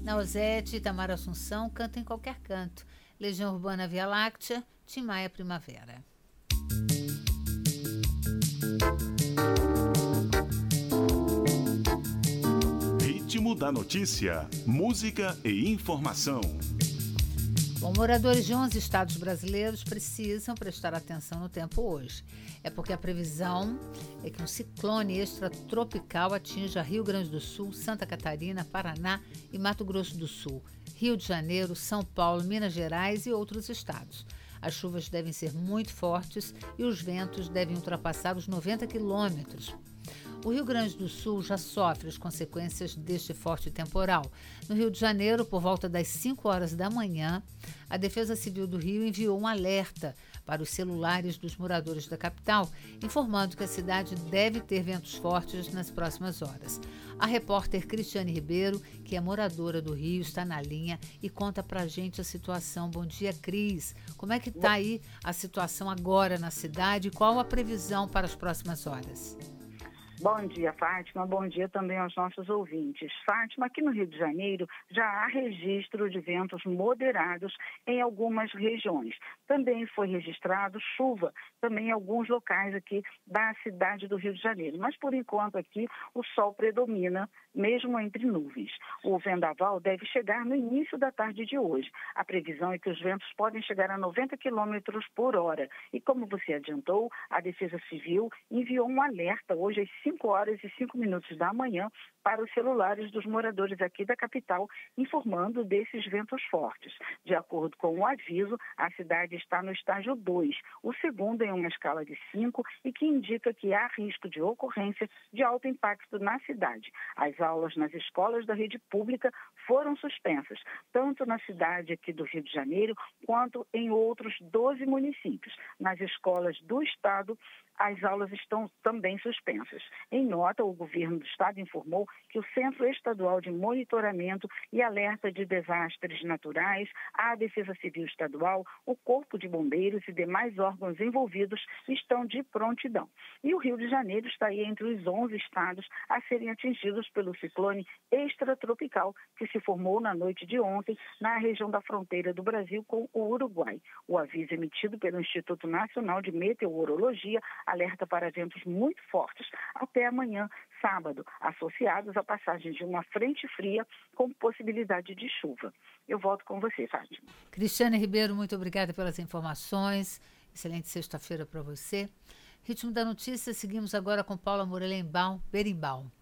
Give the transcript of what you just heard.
Nausete, Itamar Assunção canta em qualquer canto. Legião Urbana Via Láctea, Tim Maia Primavera. Ritmo da notícia, música e informação. Bom, moradores de 11 estados brasileiros precisam prestar atenção no tempo hoje. É porque a previsão é que um ciclone extratropical atinja Rio Grande do Sul, Santa Catarina, Paraná e Mato Grosso do Sul, Rio de Janeiro, São Paulo, Minas Gerais e outros estados. As chuvas devem ser muito fortes e os ventos devem ultrapassar os 90 quilômetros. O Rio Grande do Sul já sofre as consequências deste forte temporal. No Rio de Janeiro, por volta das 5 horas da manhã, a Defesa Civil do Rio enviou um alerta para os celulares dos moradores da capital, informando que a cidade deve ter ventos fortes nas próximas horas. A repórter Cristiane Ribeiro, que é moradora do Rio, está na linha e conta pra gente a situação. Bom dia, Cris. Como é que está aí a situação agora na cidade e qual a previsão para as próximas horas? Bom dia, Fátima. Bom dia também aos nossos ouvintes. Fátima, aqui no Rio de Janeiro já há registro de ventos moderados em algumas regiões. Também foi registrado chuva também em alguns locais aqui da cidade do Rio de Janeiro. Mas, por enquanto, aqui o sol predomina, mesmo entre nuvens. O vendaval deve chegar no início da tarde de hoje. A previsão é que os ventos podem chegar a 90 quilômetros por hora. E como você adiantou, a Defesa Civil enviou um alerta hoje às 5 horas e 5 minutos da manhã para os celulares dos moradores aqui da capital, informando desses ventos fortes. De acordo com o aviso, a cidade está no estágio 2, o segundo em uma escala de 5 e que indica que há risco de ocorrência de alto impacto na cidade. As aulas nas escolas da rede pública foram suspensas, tanto na cidade aqui do Rio de Janeiro, quanto em outros 12 municípios. Nas escolas do estado, as aulas estão também suspensas. Em nota, o governo do estado informou que o Centro Estadual de Monitoramento e Alerta de Desastres Naturais, a Defesa Civil Estadual, o Corpo de Bombeiros e demais órgãos envolvidos estão de prontidão. E o Rio de Janeiro está aí entre os 11 estados a serem atingidos pelo ciclone extratropical que se formou na noite de ontem na região da fronteira do Brasil com o Uruguai. O aviso emitido pelo Instituto Nacional de Meteorologia alerta para ventos muito fortes até amanhã, sábado, associados à passagem de uma frente fria com possibilidade de chuva. Eu volto com você, Fátima. Cristiane Ribeiro, muito obrigada pelas informações. Excelente sexta-feira para você. Ritmo da notícia, seguimos agora com Paula Morelenbaum, Berimbau.